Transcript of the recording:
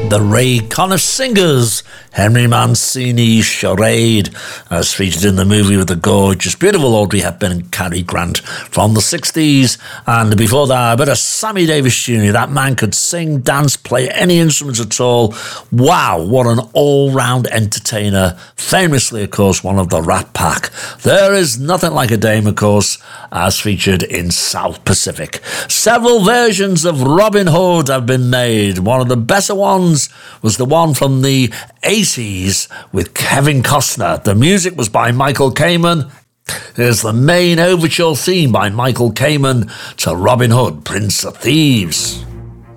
The Ray Conniff Singers, Henry Mancini's Charade, as featured in the movie with the gorgeous, beautiful Audrey Hepburn and Cary Grant from the 60s. And before that, a bit of Sammy Davis Jr. That man could sing, dance, play any instruments at all. Wow, what an all-round entertainer. Famously, of course, one of the Rat Pack. There is Nothing Like a Dame, of course, as featured in South Pacific. Several versions of Robin Hood have been made. One of the better ones was the one from the 80s with Kevin Costner. The music was by Michael Kamen. Here's the main overture theme by Michael Kamen to Robin Hood, Prince of Thieves.